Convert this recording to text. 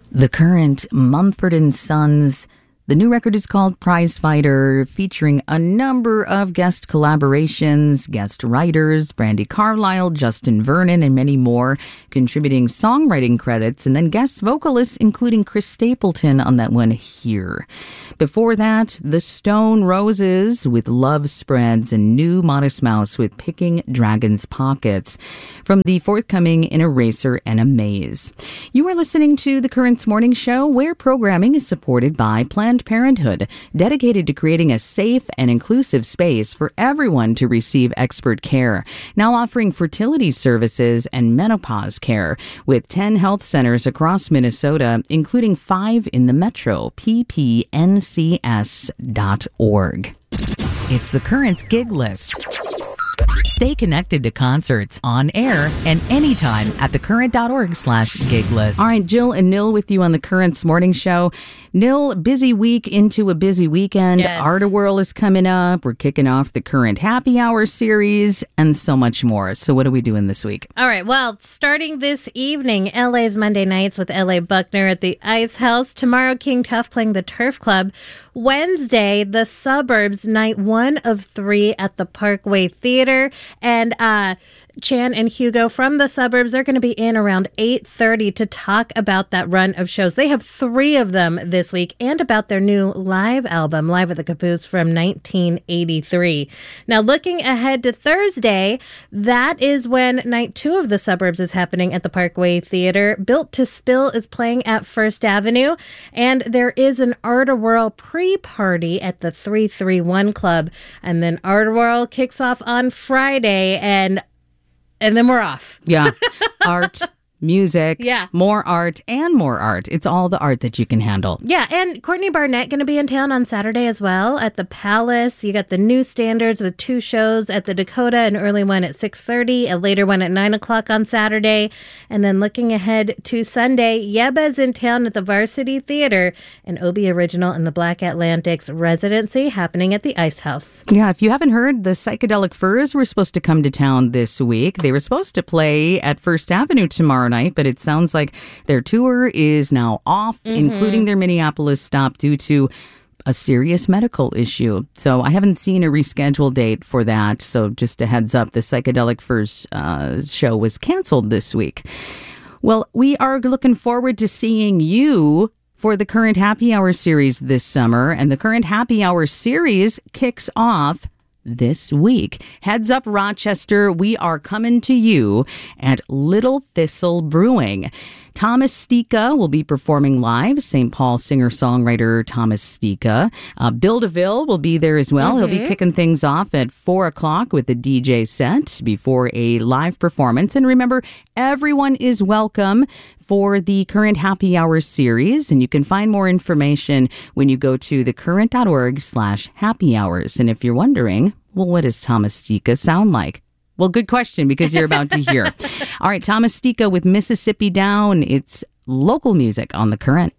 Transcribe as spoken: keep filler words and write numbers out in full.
The Current, Mumford and Sons. The new record is called Prize Fighter, featuring a number of guest collaborations, guest writers, Brandi Carlile, Justin Vernon, and many more, contributing songwriting credits, and then guest vocalists, including Chris Stapleton on that one here. Before that, The Stone Roses with Love Spreads, and New Modest Mouse with Picking Dragon's Pockets, from the forthcoming In a Racer and a Maze. You are listening to The Current's Morning Show, where programming is supported by Planned Parenthood, dedicated to creating a safe and inclusive space for everyone to receive expert care. Now offering fertility services and menopause care with ten health centers across Minnesota, including five in the metro. p p n c s dot org. It's The Current's gig list. Stay connected to concerts on air and anytime at thecurrent.org slash gig list. All right, Jill and Nil with you on The Current's Morning Show. Nil, busy week into a busy weekend. Yes. Art-A-Whirl is coming up. We're kicking off the Current Happy Hour series and so much more. So what are we doing this week? All right, well, starting this evening, L A's Monday Nights with L A Buckner at the Ice House. Tomorrow, King Tuff playing the Turf Club. Wednesday, the Suburbs, night one of three at the Parkway Theater. And uh, Chan and Hugo from the Suburbs are going to be in around eight thirty to talk about that run of shows. They have three of them this week, and about their new live album, Live at the Caboose, from nineteen eighty-three. Now, looking ahead to Thursday, that is when night two of the Suburbs is happening at the Parkway Theater. Built to Spill is playing at First Avenue, and there is an Art-A-Whirl pre-party at the three three one Club. And then Art-A-Whirl kicks off on Friday, and and then we're off. Yeah. Art, music, Yeah. more art, and more art. It's all the art that you can handle. Yeah, and Courtney Barnett going to be in town on Saturday as well at the Palace. You got the New Standards with two shows at the Dakota, an early one at six thirty, a later one at nine o'clock on Saturday. And then looking ahead to Sunday, Yeba's in town at the Varsity Theater, an Obie original in the Black Atlantic's residency happening at the Ice House. Yeah, if you haven't heard, the Psychedelic Furs were supposed to come to town this week. They were supposed to play at First Avenue tomorrow night, but it sounds like their tour is now off, mm-hmm. including their Minneapolis stop, due to a serious medical issue. So I haven't seen a rescheduled date for that. So just a heads up, the Psychedelic Furs uh, show was canceled this week. Well, we are looking forward to seeing you for the Current Happy Hour series this summer. And the Current Happy Hour series kicks off this week. Heads up, Rochester, we are coming to you at Little Thistle Brewing. Thomas Stika will be performing live. Saint Paul singer-songwriter Thomas Stika. Uh, Bill DeVille will be there as well. Mm-hmm. He'll be kicking things off at four o'clock with a D J set before a live performance. And remember, everyone is welcome for the Current Happy Hour series. And you can find more information when you go to thecurrent.org slash happy hours. And if you're wondering, well, what does Thomas Stika sound like? Well, good question, because you're about to hear. All right, Thomas Stika with Mississippi Down. It's local music on The Current.